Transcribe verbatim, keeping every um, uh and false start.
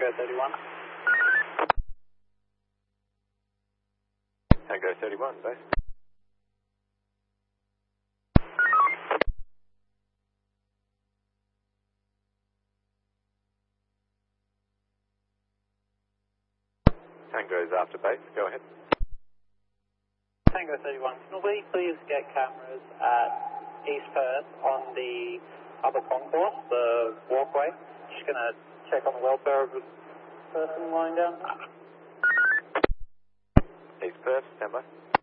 Tango thirty-one. Tango thirty-one, base. Tango's after base, go ahead. Tango thirty-one, can we please get cameras at East Perth on the upper concourse, the walkway? Just going to check on the welfare of the person lying down. East Perth, stand by.